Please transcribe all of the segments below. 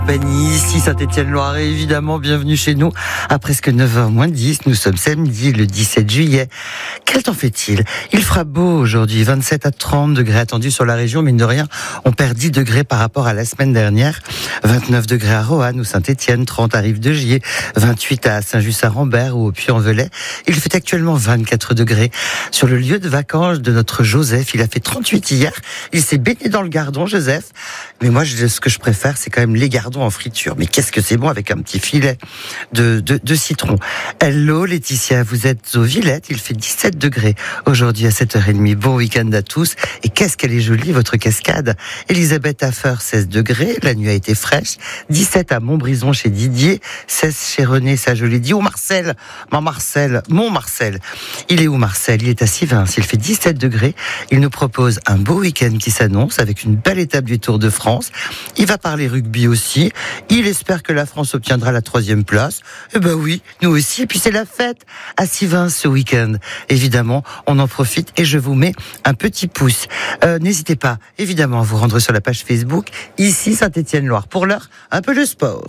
Ici Saint-Étienne-Loire, et évidemment bienvenue chez nous à presque 9h moins 10. Nous sommes samedi le 17 juillet. Quel temps fait-il ? Il fera beau aujourd'hui, 27 à 30 degrés attendus sur la région, mine de rien. On perd 10 degrés par rapport à la semaine dernière. 29 degrés à Roanne ou Saint-Étienne, 30 à Rive-de-Gier, 28 à Saint-Just-à-Rambert ou au Puy-en-Velay. Il fait actuellement 24 degrés. Sur le lieu de vacances de notre Joseph, il a fait 38 hier. Il s'est baigné dans le Gardon, Joseph. Mais moi, ce que je préfère, c'est quand même les gardons en friture. Mais qu'est-ce que c'est bon avec un petit filet de citron. Hello Laetitia, vous êtes aux Villettes, il fait 17 degrés aujourd'hui à 7h30. Bon week-end à tous. Et qu'est-ce qu'elle est jolie, votre cascade. Elisabeth Affer, 16 degrés. La nuit a été fraîche. 17 à Montbrison chez Didier. 16 chez René, ça je l'ai dit. Où Marcel, mon Marcel. Il est où Marcel ? Il est à Sivins. Il fait 17 degrés. Il nous propose un beau week-end qui s'annonce avec une belle étape du Tour de France. Il va parler rugby aussi. Il espère que la France obtiendra la 3e place. Eh ben oui, nous aussi. Et puis c'est la fête à Sivins ce week-end. Évidemment, on en profite et je vous mets un petit pouce. N'hésitez pas, évidemment, à vous rendre sur la page Facebook, ici Saint-Étienne-Loire. Pour l'heure, un peu de sport.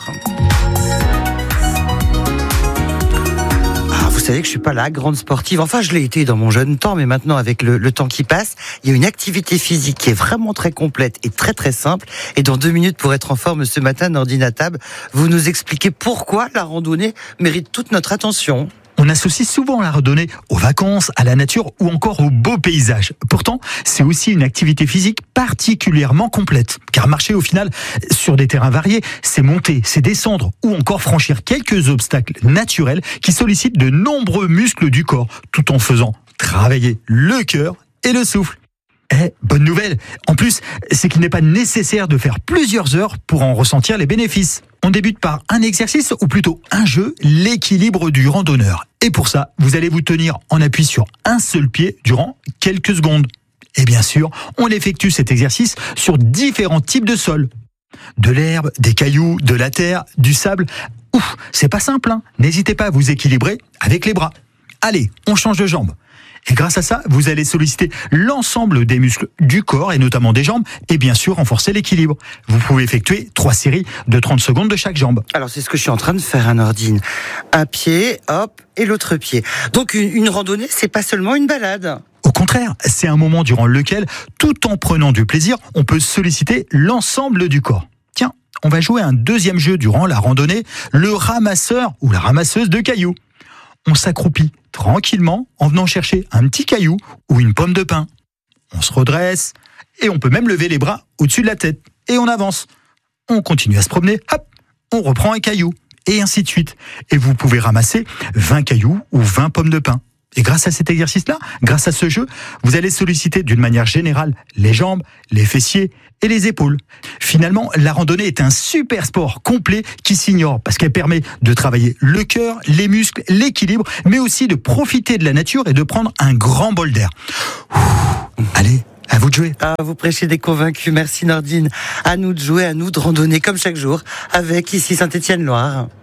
Vous savez que je suis pas la grande sportive. Enfin, je l'ai été dans mon jeune temps, mais maintenant, avec le temps qui passe, il y a une activité physique qui est vraiment très complète et très très simple. Et dans 2 minutes, pour être en forme ce matin, Nordine à table, vous nous expliquez pourquoi la randonnée mérite toute notre attention. On associe souvent la randonnée aux vacances, à la nature ou encore aux beaux paysages. Pourtant, c'est aussi une activité physique particulièrement complète. Car marcher au final sur des terrains variés, c'est monter, c'est descendre ou encore franchir quelques obstacles naturels qui sollicitent de nombreux muscles du corps, tout en faisant travailler le cœur et le souffle. Bonne nouvelle. En plus, c'est qu'il n'est pas nécessaire de faire plusieurs heures pour en ressentir les bénéfices. On débute par un exercice ou plutôt un jeu, l'équilibre du randonneur. Et pour ça, vous allez vous tenir en appui sur un seul pied durant quelques secondes. Et bien sûr, on effectue cet exercice sur différents types de sols. De l'herbe, des cailloux, de la terre, du sable. C'est pas simple, hein ? N'hésitez pas à vous équilibrer avec les bras. Allez, on change de jambe. Et grâce à ça, vous allez solliciter l'ensemble des muscles du corps et notamment des jambes et bien sûr renforcer l'équilibre. Vous pouvez effectuer 3 séries de 30 secondes de chaque jambe. Alors c'est ce que je suis en train de faire, Nordine. Un pied, hop, et l'autre pied. Donc une randonnée, c'est pas seulement une balade. Au contraire, c'est un moment durant lequel, tout en prenant du plaisir, on peut solliciter l'ensemble du corps. Tiens, on va jouer un deuxième jeu durant la randonnée, le ramasseur ou la ramasseuse de cailloux. On s'accroupit tranquillement en venant chercher un petit caillou ou une pomme de pin. On se redresse et on peut même lever les bras au-dessus de la tête. Et on avance. On continue à se promener, hop, on reprend un caillou et ainsi de suite. Et vous pouvez ramasser 20 cailloux ou 20 pommes de pin. Et grâce à cet exercice-là, grâce à ce jeu, vous allez solliciter d'une manière générale les jambes, les fessiers et les épaules. Finalement, la randonnée est un super sport complet qui s'ignore parce qu'elle permet de travailler le cœur, les muscles, l'équilibre, mais aussi de profiter de la nature et de prendre un grand bol d'air. Allez, à vous de jouer. Vous prêchez des convaincus, merci Nordine. À nous de jouer, à nous de randonner comme chaque jour avec ici Saint-Étienne-Loire.